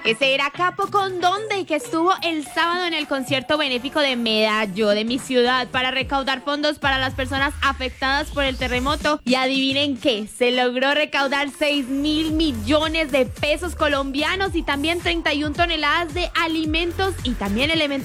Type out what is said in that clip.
Ese era Capo Condonde, que estuvo el sábado en el concierto benéfico de Medallo, de mi ciudad, para recaudar fondos para las personas afectadas por el terremoto. Y adivinen qué, se logró recaudar 6.000 millones de pesos colombianos y también 31 toneladas de alimentos y también elementos